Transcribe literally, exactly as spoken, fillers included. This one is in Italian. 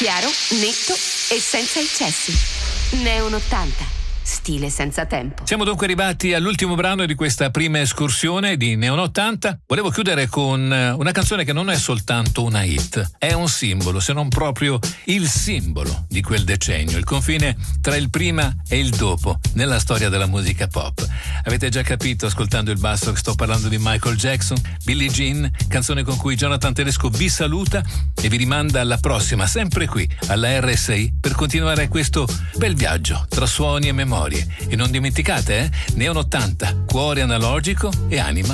Chiaro, netto e senza eccessi. Neon ottanta. Stile senza tempo. Siamo dunque arrivati all'ultimo brano di questa prima escursione di Neon ottanta. Volevo chiudere con una canzone che non è soltanto una hit, è un simbolo, se non proprio il simbolo di quel decennio, il confine tra il prima e il dopo nella storia della musica pop. Avete già capito ascoltando il basso che sto parlando di Michael Jackson, Billie Jean, canzone con cui Jonathan Tedesco vi saluta e vi rimanda alla prossima, sempre qui alla R S I, per continuare questo bel viaggio tra suoni e memorie. E non dimenticate, eh? Neon ottanta, cuore analogico e anima